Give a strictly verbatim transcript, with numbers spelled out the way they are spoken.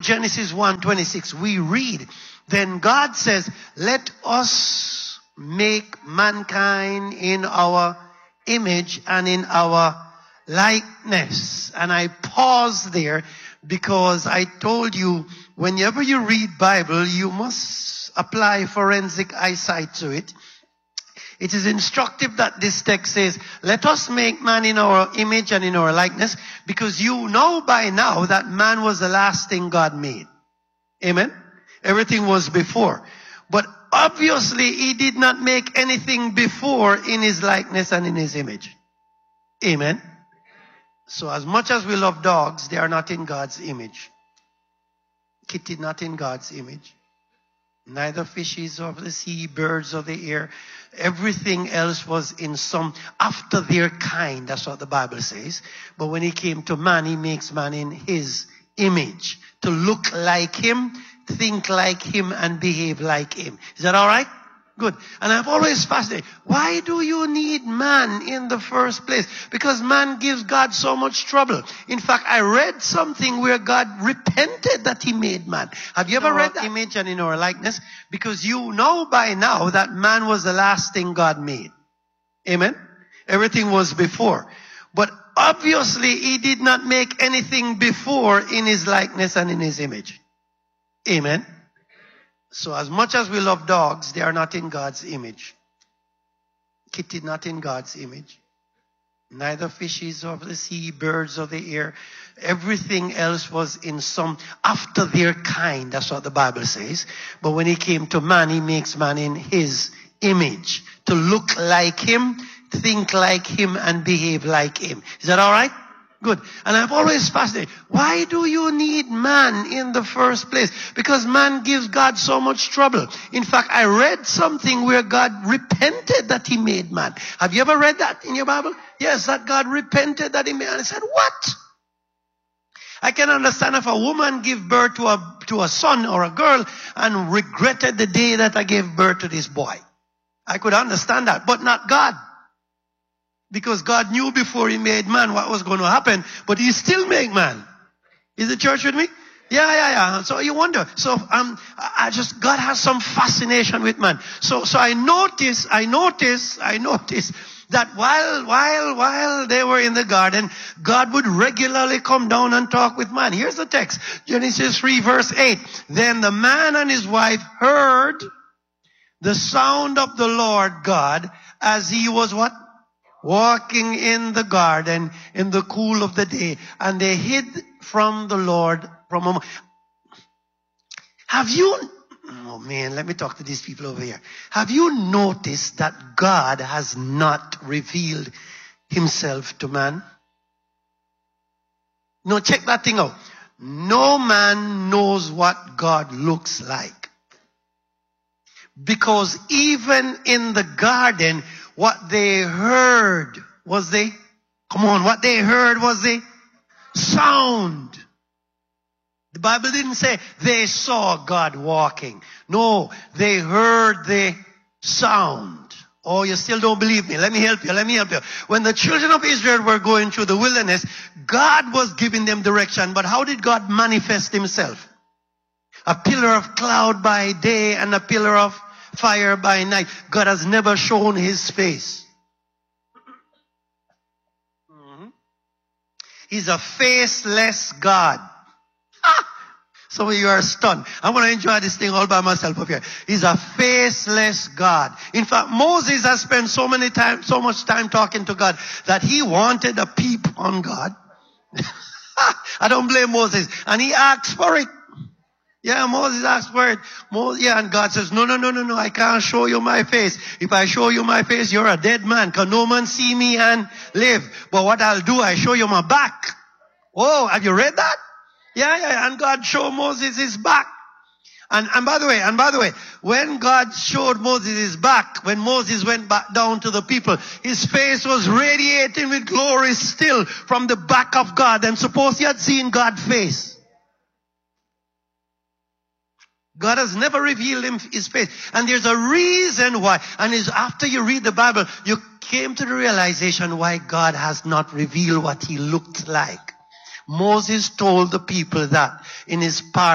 Genesis one twenty-six, we read, then God says, let us make mankind in our image and in our likeness. And I pause there because I told you, whenever you read Bible, you must apply forensic eyesight to it. It is instructive that this text says, let us make man in our image and in our likeness, because you know by now that man was the last thing God made. Amen? Everything was before. But obviously, he did not make anything before in his likeness and in his image. Amen? So as much as we love dogs, they are not in God's image. Kitty not in God's image. Neither fishes of the sea, birds of the air. Everything else was in some, after their kind. That's what the Bible says. But when he came to man, he makes man in his image. To look like him, think like him, and behave like him. Is that all right? Good. And I've always fascinated. Why do you need man in the first place? Because man gives God so much trouble. In fact, I read something where God repented that he made man. Have you ever read that? Image and in our likeness? Because you know by now that man was the last thing God made. Amen? Everything was before. But obviously, he did not make anything before in his likeness and in his image. Amen? So as much as we love dogs, they are not in God's image. Kitty not in God's image. Neither fishes of the sea, birds of the air. Everything else was in some, after their kind. That's what the Bible says. But when he came to man, he makes man in his image. To look like him, think like him, and behave like him. Is that all right? Good. And I've always fascinated. Why do you need man in the first place? Because man gives God so much trouble. In fact, I read something where God repented that he made man. Have you ever read that in your Bible? Yes, that God repented that he made man. I said, what? I can understand if a woman give birth to a, to a son or a girl and regretted the day that I gave birth to this boy. I could understand that, but not God. Because God knew before he made man what was going to happen, but he still made man. Is the church with me? Yeah, yeah, yeah. So you wonder. So um, I just, God has some fascination with man. So, so I notice, I notice, I notice that while, while, while they were in the garden, God would regularly come down and talk with man. Here's the text. Genesis three verse eight. Then the man and his wife heard the sound of the Lord God as he was what? Walking in the garden in the cool of the day, and they hid from the Lord from a... Have you... Oh man, let me talk to these people over here. Have you noticed that God has not revealed himself to man? No, check that thing out. No man knows what God looks like. Because even in the garden, what they heard was the, come on, what they heard was the sound. The Bible didn't say they saw God walking. No, they heard the sound. Oh, you still don't believe me. Let me help you. Let me help you. When the children of Israel were going through the wilderness, God was giving them direction. But how did God manifest himself? A pillar of cloud by day and a pillar of fire by night. God has never shown his face. Mm-hmm. He's a faceless God. Ah! Some of you are stunned. I want to enjoy this thing all by myself up here. He's a faceless God. In fact, Moses has spent so many time, so much time talking to God that he wanted a peep on God. I don't blame Moses. And he asked for it. Yeah, Moses asked for it. Moses, yeah, and God says, no, no, no, no, no, I can't show you my face. If I show you my face, you're a dead man. Can no man see me and live? But what I'll do, I show you my back. Oh, have you read that? Yeah, yeah, and God showed Moses his back. And, and by the way, and by the way, when God showed Moses his back, when Moses went back down to the people, his face was radiating with glory still from the back of God. And suppose he had seen God's face. God has never revealed him his face. And there's a reason why. And it's after you read the Bible, you came to the realization why God has not revealed what he looked like. Moses told the people that in his part.